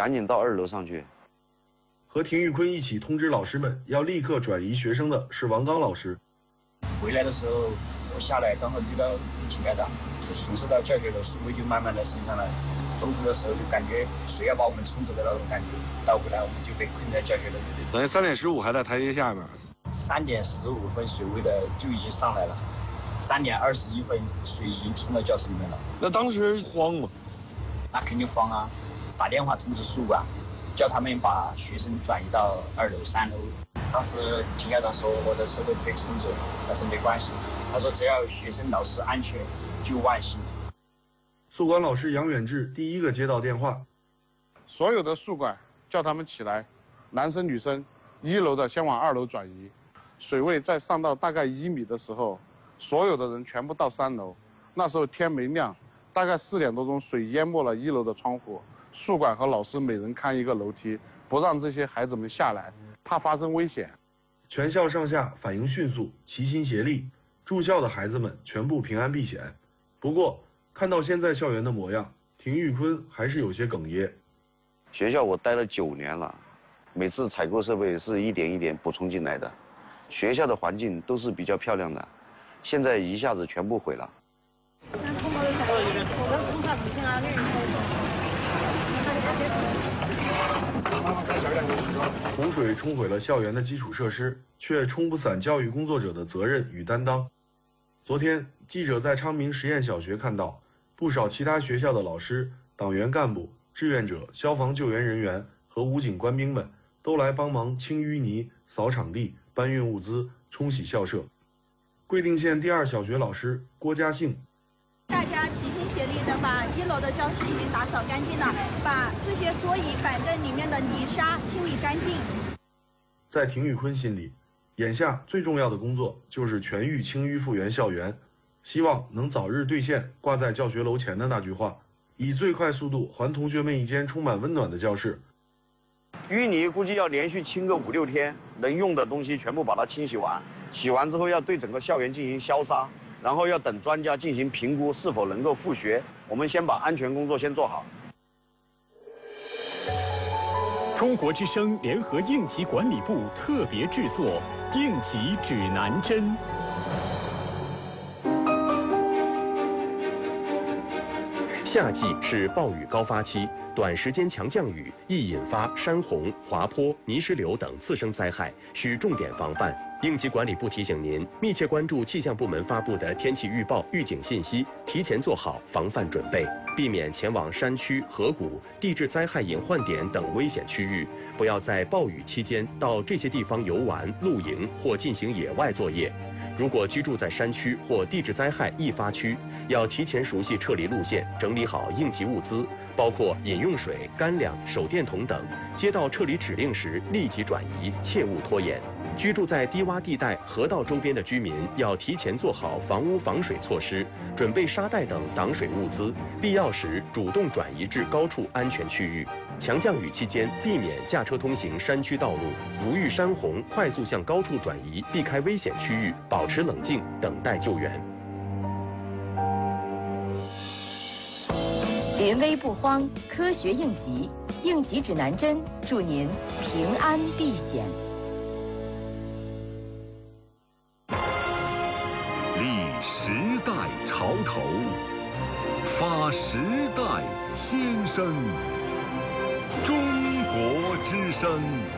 赶紧到2楼上去。 和廷玉坤一起通知老师们要立刻转移学生的是王刚老师。 回来的时候，我下来刚好遇到田家长，就顺势到教学楼，树位就慢慢的升上来。中途的时候就感觉水要把我们冲走的那种感觉，倒回来我们就被困在教学楼里面。 等于3点15还在台阶下面。 3点15分水位的就已经上来了，3点21分水已经冲到教室里面了。 那当时慌吗？ 那肯定慌啊！打电话通知宿管，叫他们把学生转移到2楼、3楼。当时田家长说我的车都被冲走了，但是没关系，他说只要学生老师安全就万幸。 宿管老师杨远志第一个接到电话， 所有的宿管叫他们起来，男生女生1楼的先往2楼转移。水位再上到大概1米的时候，所有的人全部到3楼。那时候天没亮，大概4点多钟，水淹没了1楼的窗户。宿管和老师每人看一个楼梯，不让这些孩子们下来，怕发生危险。 全校上下反应迅速，齐心协力，住校的孩子们全部平安避险。不过看到现在校园的模样，廷玉坤还是有些哽咽。 学校我待了9年了，每次采购设备是一点一点补充进来的，学校的环境都是比较漂亮的，现在一下子全部毁了。 洪水冲毁了校园的基础设施，却冲不散教育工作者的责任与担当。昨天，记者在昌明实验小学看到，不少其他学校的老师、党员干部、志愿者、消防救援人员和武警官兵们都来帮忙清淤泥、扫场地、搬运物资、冲洗校舍。贵定县第2小学老师郭家庆， 大家齐心协力的把1楼的教室已经打扫干净了，把这些桌椅板凳里面的泥沙清理干净。 在廷玉坤心里，眼下最重要的工作就是全域清淤复原校园，希望能早日兑现挂在教学楼前的那句话，以最快速度还同学们一间充满温暖的教室。 淤泥估计要连续清个5、6天，能用的东西全部把它清洗完，洗完之后要对整个校园进行消杀，然后要等专家进行评估是否能够复学。我们先把安全工作先做好。 中国之声联合应急管理部特别制作《应急指南针》。 夏季是暴雨高发期，短时间强降雨易引发山洪、滑坡、泥石流等次生灾害，需重点防范。应急管理部提醒您，密切关注气象部门发布的天气预报、预警信息，提前做好防范准备，避免前往山区、河谷、地质灾害隐患点等危险区域。不要在暴雨期间到这些地方游玩、露营或进行野外作业。如果居住在山区或地质灾害易发区，要提前熟悉撤离路线，整理好应急物资，包括饮用水、干粮、手电筒等。接到撤离指令时立即转移，切勿拖延。居住在低洼地带、河道周边的居民要提前做好房屋防水措施，准备沙袋等挡水物资，必要时主动转移至高处安全区域。强降雨期间，避免驾车通行山区道路，如遇山洪，快速向高处转移，避开危险区域，保持冷静，等待救援。 临危不慌，科学应急，应急指南针，祝您平安避险。 立时代潮头，发时代先声。中国之声。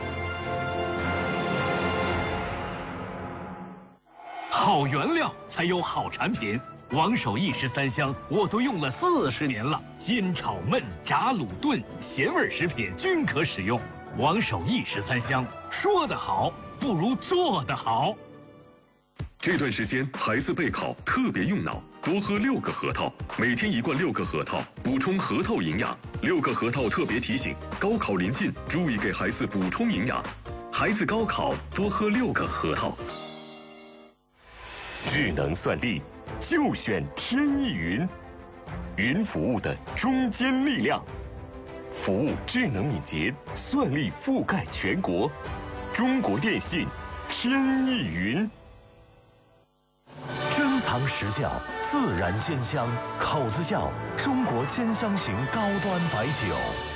好原料才有好产品。王守义13香我都用了40年了，煎炒焖炸卤炖咸味食品均可使用。王守义13香，说得好不如做得好。 这段时间孩子备考特别用脑，多喝6个核桃，每天1罐6个核桃，补充核桃营养。6个核桃特别提醒：高考临近，注意给孩子补充营养。孩子高考多喝6个核桃。 智能算力就选天翼云，云服务的中坚力量，服务智能敏捷，算力覆盖全国。中国电信天翼云。珍藏实窖，自然煎香，口子窖，中国煎香型高端白酒。